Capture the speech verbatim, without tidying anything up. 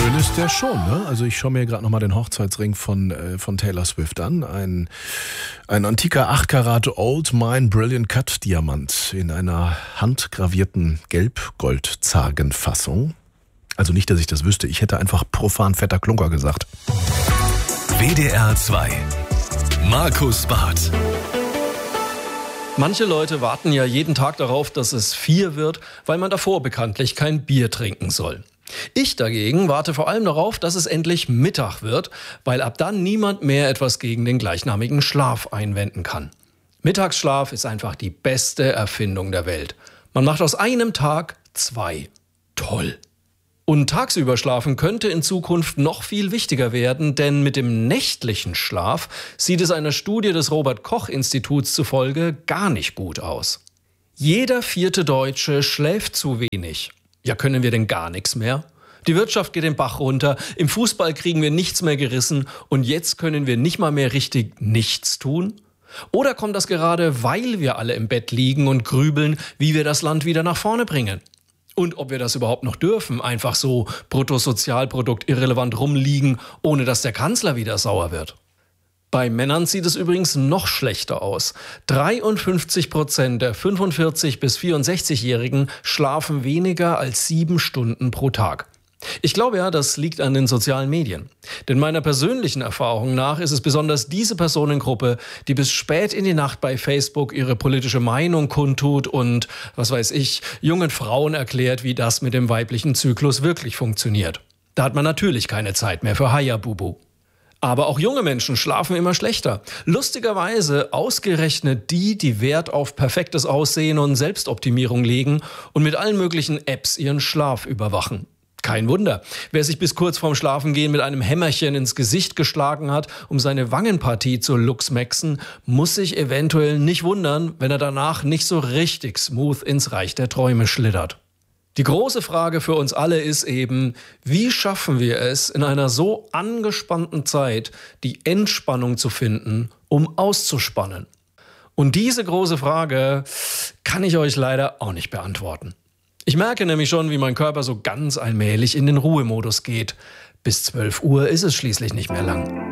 Schön ist der schon, ne? Also ich schaue mir gerade nochmal den Hochzeitsring von, äh, von Taylor Swift an. Ein, ein antiker acht Karat Old Mine Brilliant Cut Diamant in einer handgravierten Gelb-Gold-Zagenfassung. Also nicht, dass ich das wüsste. Ich hätte einfach profan fetter Klunker gesagt. W D R zwei. Markus Barth. Manche Leute warten ja jeden Tag darauf, dass es vier wird, weil man davor bekanntlich kein Bier trinken soll. Ich dagegen warte vor allem darauf, dass es endlich Mittag wird, weil ab dann niemand mehr etwas gegen den gleichnamigen Schlaf einwenden kann. Mittagsschlaf ist einfach die beste Erfindung der Welt. Man macht aus einem Tag zwei. Toll! Und tagsüber schlafen könnte in Zukunft noch viel wichtiger werden, denn mit dem nächtlichen Schlaf sieht es einer Studie des Robert-Koch-Instituts zufolge gar nicht gut aus. Jeder vierte Deutsche schläft zu wenig. Ja, können wir denn gar nichts mehr? Die Wirtschaft geht den Bach runter, im Fußball kriegen wir nichts mehr gerissen und jetzt können wir nicht mal mehr richtig nichts tun? Oder kommt das gerade, weil wir alle im Bett liegen und grübeln, wie wir das Land wieder nach vorne bringen? Und ob wir das überhaupt noch dürfen, einfach so Bruttosozialprodukt irrelevant rumliegen, ohne dass der Kanzler wieder sauer wird. Bei Männern sieht es übrigens noch schlechter aus. dreiundfünfzig Prozent der fünfundvierzig- bis vierundsechzigjährigen schlafen weniger als sieben Stunden pro Tag. Ich glaube ja, das liegt an den sozialen Medien. Denn meiner persönlichen Erfahrung nach ist es besonders diese Personengruppe, die bis spät in die Nacht bei Facebook ihre politische Meinung kundtut und, was weiß ich, jungen Frauen erklärt, wie das mit dem weiblichen Zyklus wirklich funktioniert. Da hat man natürlich keine Zeit mehr für Hayabubu. Aber auch junge Menschen schlafen immer schlechter. Lustigerweise ausgerechnet die, die Wert auf perfektes Aussehen und Selbstoptimierung legen und mit allen möglichen Apps ihren Schlaf überwachen. Kein Wunder, wer sich bis kurz vorm Schlafengehen mit einem Hämmerchen ins Gesicht geschlagen hat, um seine Wangenpartie zu luxmexen, muss sich eventuell nicht wundern, wenn er danach nicht so richtig smooth ins Reich der Träume schlittert. Die große Frage für uns alle ist eben, wie schaffen wir es, in einer so angespannten Zeit die Entspannung zu finden, um auszuspannen? Und diese große Frage kann ich euch leider auch nicht beantworten. Ich merke nämlich schon, wie mein Körper so ganz allmählich in den Ruhemodus geht. Bis zwölf Uhr ist es schließlich nicht mehr lang.